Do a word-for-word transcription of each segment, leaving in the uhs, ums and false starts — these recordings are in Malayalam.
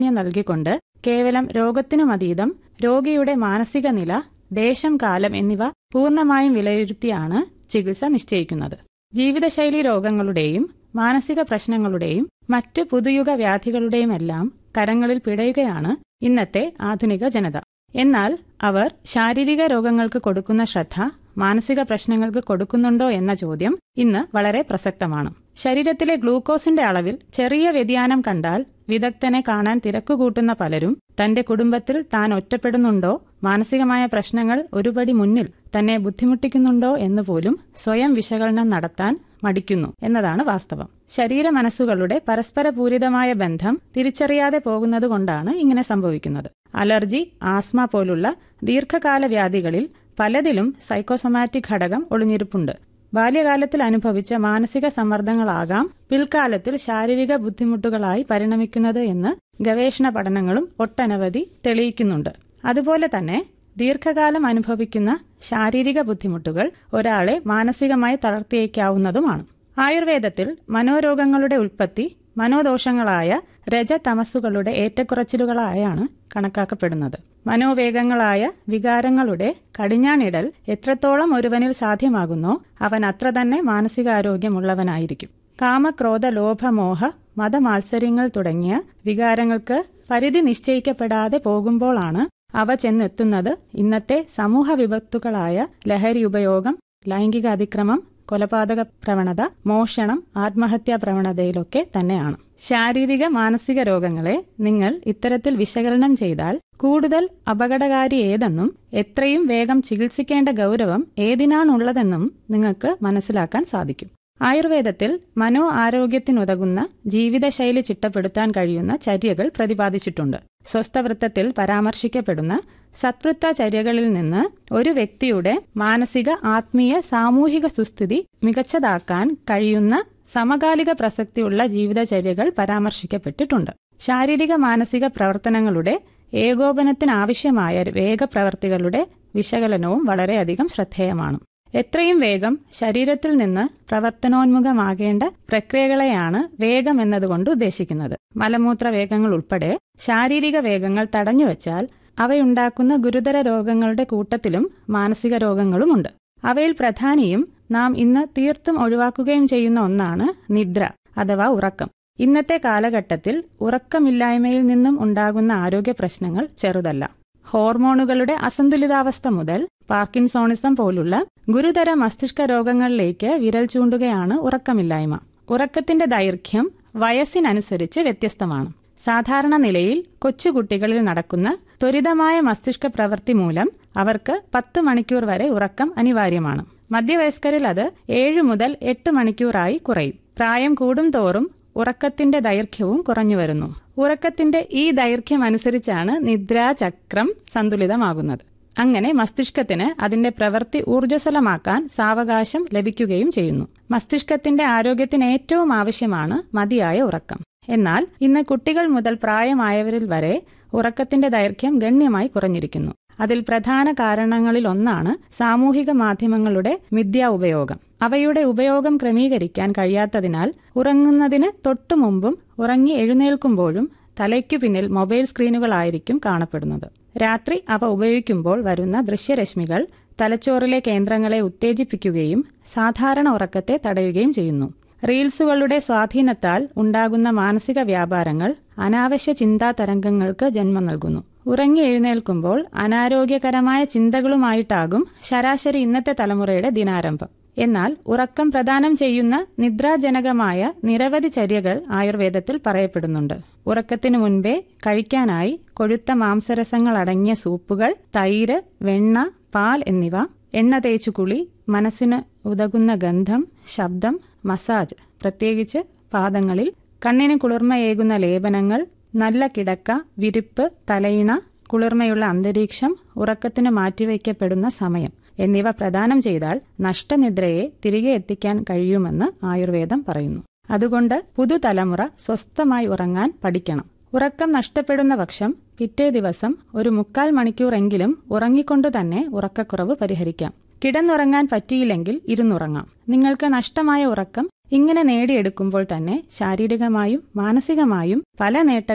പ്രാധാന്യം നൽകിക്കൊണ്ട് കേവലം രോഗത്തിനുമതീതം രോഗിയുടെ മാനസിക നില, ദേശം, കാലം എന്നിവ പൂർണ്ണമായും വിലയിരുത്തിയാണ് ചികിത്സ നിശ്ചയിക്കുന്നത്. ജീവിതശൈലി രോഗങ്ങളുടെയും മാനസിക പ്രശ്നങ്ങളുടെയും മറ്റ് പുതുയുഗ വ്യാധികളുടെയുമെല്ലാം കരങ്ങളിൽ പിടയുകയാണ് ഇന്നത്തെ ആധുനിക ജനത. എന്നാൽ അവർ ശാരീരിക രോഗങ്ങൾക്ക് കൊടുക്കുന്ന ശ്രദ്ധ മാനസിക പ്രശ്നങ്ങൾക്ക് കൊടുക്കുന്നുണ്ടോ എന്ന ചോദ്യം ഇന്ന് വളരെ പ്രസക്തമാണ്. ശരീരത്തിലെ ഗ്ലൂക്കോസിന്റെ അളവിൽ ചെറിയ വ്യതിയാനം കണ്ടാൽ വിദഗ്ധനെ കാണാൻ തിരക്കുകൂട്ടുന്ന പലരും തന്റെ കുടുംബത്തിൽ താൻ ഒറ്റപ്പെടുന്നുണ്ടോ, മാനസികമായ പ്രശ്നങ്ങൾ ഒരുപടി മുന്നിൽ തന്നെ ബുദ്ധിമുട്ടിക്കുന്നുണ്ടോ എന്നുപോലും സ്വയം വിശകലനം നടത്താൻ മടിക്കുന്നു എന്നതാണ് വാസ്തവം. ശരീര മനസ്സുകളുടെ പരസ്പര പൂരിതമായ ബന്ധം തിരിച്ചറിയാതെ പോകുന്നതുകൊണ്ടാണ് ഇങ്ങനെ സംഭവിക്കുന്നത്. അലർജി, ആസ്മ പോലുള്ള ദീർഘകാല വ്യാധികളിൽ പലതിലും സൈക്കോസൊമാറ്റിക് ഘടകം ഒളിഞ്ഞിരിപ്പുണ്ട്. ബാല്യകാലത്തിൽ അനുഭവിച്ച മാനസിക സമ്മർദ്ദങ്ങളാകാം പിൽക്കാലത്തിൽ ശാരീരിക ബുദ്ധിമുട്ടുകളായി പരിണമിക്കുന്നത് എന്ന് ഗവേഷണ പഠനങ്ങളും ഒട്ടനവധി തെളിയിക്കുന്നുണ്ട്. അതുപോലെ തന്നെ ദീർഘകാലം അനുഭവിക്കുന്ന ശാരീരിക ബുദ്ധിമുട്ടുകൾ ഒരാളെ മാനസികമായി തളർത്തിയേക്കാവുന്നതുമാണ്. ആയുർവേദത്തിൽ മനോരോഗങ്ങളുടെ ഉൽപ്പത്തി മനോദോഷങ്ങളായ രജതമസ്സുകളുടെ ഏറ്റക്കുറച്ചിലുകളായാണ് കണക്കാക്കപ്പെടുന്നത്. മനോവേഗങ്ങളായ വികാരങ്ങളുടെ കടിഞ്ഞാണിടൽ എത്രത്തോളം ഒരുവനിൽ സാധ്യമാകുന്നോ അവൻ അത്ര തന്നെ മാനസികാരോഗ്യമുള്ളവനായിരിക്കും. കാമക്രോധ ലോഭ മോഹ മതമാത്സര്യങ്ങൾ തുടങ്ങിയ വികാരങ്ങൾക്ക് പരിധി നിശ്ചയിക്കപ്പെടാതെ പോകുമ്പോഴാണ് അവ ചെന്നെത്തുന്നത് ഇന്നത്തെ സമൂഹ വിപത്തുകളായ ലഹരി ഉപയോഗം, ലൈംഗിക അതിക്രമം, കൊലപാതക പ്രവണത, മോഷണം, ആത്മഹത്യാ പ്രവണതയിലൊക്കെ തന്നെയാണ്. ശാരീരിക മാനസിക രോഗങ്ങളെ നിങ്ങൾ ഇത്തരത്തിൽ വിശകലനം ചെയ്താൽ കൂടുതൽ അപകടകാരി ഏതെന്നും എത്രയും വേഗം ചികിത്സിക്കേണ്ട ഗൗരവം ഏതിനാണുള്ളതെന്നും നിങ്ങൾക്ക് മനസ്സിലാക്കാൻ സാധിക്കും. ആയുർവേദത്തിൽ മനോ ആരോഗ്യത്തിനുതകുന്ന ജീവിതശൈലി ചിട്ടപ്പെടുത്താൻ കഴിയുന്ന ചര്യകൾ പ്രതിപാദിച്ചിട്ടുണ്ട്. സ്വസ്ഥവൃത്തത്തിൽ പരാമർശിക്കപ്പെടുന്ന സത്വൃത്ത ചര്യകളിൽ നിന്ന് ഒരു വ്യക്തിയുടെ മാനസിക, ആത്മീയ, സാമൂഹിക സുസ്ഥിതി മികച്ചതാക്കാൻ കഴിയുന്ന സമകാലിക പ്രസക്തിയുള്ള ജീവിതചര്യകൾ പരാമർശിക്കപ്പെട്ടിട്ടുണ്ട്. ശാരീരിക മാനസിക പ്രവർത്തനങ്ങളുടെ ഏകോപനത്തിനാവശ്യമായ വേഗപ്രവർത്തികളുടെ വിശകലനവും വളരെയധികം ശ്രദ്ധേയമാണ്. എത്രയും വേഗം ശരീരത്തിൽ നിന്ന് പ്രവർത്തനോന്മുഖമാകേണ്ട പ്രക്രിയകളെയാണ് വേഗം എന്നതുകൊണ്ട് ഉദ്ദേശിക്കുന്നത്. മലമൂത്ര വേഗങ്ങൾ ഉൾപ്പെടെ ശാരീരിക വേഗങ്ങൾ തടഞ്ഞുവെച്ചാൽ അവയുണ്ടാക്കുന്ന ഗുരുതര രോഗങ്ങളുടെ കൂട്ടത്തിലും മാനസിക രോഗങ്ങളുമുണ്ട്. അവയിൽ പ്രധാനിയും നാം ഇന്ന് തീർത്തും ഒഴിവാക്കുകയും ചെയ്യുന്ന ഒന്നാണ് നിദ്ര അഥവാ ഉറക്കം. ഇന്നത്തെ കാലഘട്ടത്തിൽ ഉറക്കമില്ലായ്മയിൽ നിന്നും ഉണ്ടാകുന്ന ആരോഗ്യ പ്രശ്നങ്ങൾ ചെറുതല്ല. ഹോർമോണുകളുടെ അസന്തുലിതാവസ്ഥ മുതൽ പാർക്കിൻസോണിസം പോലുള്ള ഗുരുതര മസ്തിഷ്ക രോഗങ്ങളിലേക്ക് വിരൽ ചൂണ്ടുകയാണ് ഉറക്കമില്ലായ്മ. ഉറക്കത്തിന്റെ ദൈർഘ്യം വയസ്സിനനുസരിച്ച് വ്യത്യസ്തമാണ്. സാധാരണ നിലയിൽ കൊച്ചുകുട്ടികളിൽ നടക്കുന്ന ത്വരിതമായ മസ്തിഷ്ക പ്രവൃത്തി മൂലം അവർക്ക് പത്ത് മണിക്കൂർ വരെ ഉറക്കം അനിവാര്യമാണ്. മധ്യവയസ്കരിൽ അത് ഏഴ് മുതൽ എട്ട് മണിക്കൂറായി കുറയും. പ്രായം കൂടും തോറും ഉറക്കത്തിന്റെ ദൈർഘ്യവും കുറഞ്ഞു വരുന്നു. ഉറക്കത്തിന്റെ ഈ ദൈർഘ്യം അനുസരിച്ചാണ് നിദ്രാചക്രം സന്തുലിതമാകുന്നത്. അങ്ങനെ മസ്തിഷ്കത്തിന് അതിന്റെ പ്രവൃത്തി ഊർജ്ജസ്വലമാക്കാൻ സാവകാശം ലഭിക്കുകയും ചെയ്യുന്നു. മസ്തിഷ്കത്തിന്റെ ആരോഗ്യത്തിന് ഏറ്റവും ആവശ്യമാണ് മതിയായ ഉറക്കം. എന്നാൽ ഇന്ന് കുട്ടികൾ മുതൽ പ്രായമായവരിൽ വരെ ഉറക്കത്തിന്റെ ദൈർഘ്യം ഗണ്യമായി കുറഞ്ഞിരിക്കുന്നു. അതിൽ പ്രധാന കാരണങ്ങളിൽ ഒന്നാണ് സാമൂഹിക മാധ്യമങ്ങളുടെ മിഥ്യാ ഉപയോഗം. അവയുടെ ഉപയോഗം ക്രമീകരിക്കാൻ കഴിയാത്തതിനാൽ ഉറങ്ങുന്നതിന് തൊട്ടുമുമ്പും ഉറങ്ങി എഴുന്നേൽക്കുമ്പോഴും തലയ്ക്കു പിന്നിൽ മൊബൈൽ സ്ക്രീനുകളായിരിക്കും കാണപ്പെടുന്നത്. രാത്രി അവ ഉപയോഗിക്കുമ്പോൾ വരുന്ന ദൃശ്യരശ്മികൾ തലച്ചോറിലെ കേന്ദ്രങ്ങളെ ഉത്തേജിപ്പിക്കുകയും സാധാരണ ഉറക്കത്തെ തടയുകയും ചെയ്യുന്നു. റീൽസുകളുടെ സ്വാധീനത്താൽ ഉണ്ടാകുന്ന മാനസിക വ്യാപാരങ്ങൾ അനാവശ്യ ചിന്താ തരംഗങ്ങൾക്ക് ജന്മം നൽകുന്നു. ഉറങ്ങി എഴുന്നേൽക്കുമ്പോൾ അനാരോഗ്യകരമായ ചിന്തകളുമായിട്ടാകും ശരാശരി ഇന്നത്തെ തലമുറയുടെ ദിനാരംഭം. എന്നാൽ ഉറക്കം പ്രദാനം ചെയ്യുന്ന നിദ്രാജനകമായ നിരവധി ചര്യകൾ ആയുർവേദത്തിൽ പറയപ്പെടുന്നുണ്ട്. ഉറക്കത്തിനു മുൻപേ കഴിക്കാനായി കൊഴുത്ത മാംസരസങ്ങൾ അടങ്ങിയ സൂപ്പുകൾ, തൈര്, വെണ്ണ, പാൽ എന്നിവ, എണ്ണ തേച്ചു കുളി, മനസ്സിന് ഉതകുന്ന ഗന്ധം, ശബ്ദം, മസാജ്, പ്രത്യേകിച്ച് പാദങ്ങളിൽ, കണ്ണിന് കുളിർമയേകുന്ന ലേപനങ്ങൾ, നല്ല കിടക്ക, വിരിപ്പ്, തലയിണ, കുളിർമയുള്ള അന്തരീക്ഷം, ഉറക്കത്തിന് മാറ്റിവയ്ക്കപ്പെടുന്ന സമയം എന്നിവ പ്രദാനം ചെയ്താൽ നഷ്ടനിദ്രയെ തിരികെ എത്തിക്കാൻ കഴിയുമെന്ന് ആയുർവേദം പറയുന്നു. അതുകൊണ്ട് പുതുതലമുറ സ്വസ്ഥമായി ഉറങ്ങാൻ പഠിക്കണം. ഉറക്കം നഷ്ടപ്പെടുന്ന പക്ഷം പിറ്റേ ദിവസം ഒരു മുക്കാൽ മണിക്കൂറെങ്കിലും ഉറങ്ങിക്കൊണ്ടു തന്നെ ഉറക്കക്കുറവ് പരിഹരിക്കാം. കിടന്നുറങ്ങാൻ പറ്റിയില്ലെങ്കിൽ ഇരുന്നുറങ്ങാം. നിങ്ങൾക്ക് നഷ്ടമായ ഉറക്കം ഇങ്ങനെ നേടിയെടുക്കുമ്പോൾ തന്നെ ശാരീരികമായും മാനസികമായും പല നേട്ടങ്ങളും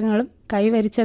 കൈവരിച്ച